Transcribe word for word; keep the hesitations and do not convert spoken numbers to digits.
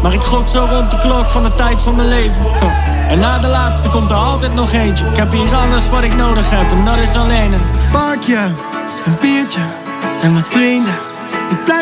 maar ik gok zo rond de klok van de tijd van mijn leven. En na de laatste komt er altijd nog eentje. Ik heb hier alles wat ik nodig heb en dat is alleen een parkje, een biertje en wat vrienden. Ik blijf